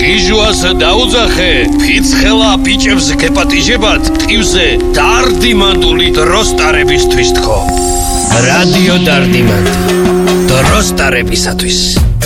ჟიჟუას დაუძახე, ფიცხელა ბიჭებს გეპატიჟებათ, ტყივზე დარდიმანდული დროს ტარებისთვის თქო. რადიო დარდიმანდი, დროს ტარებისათვის.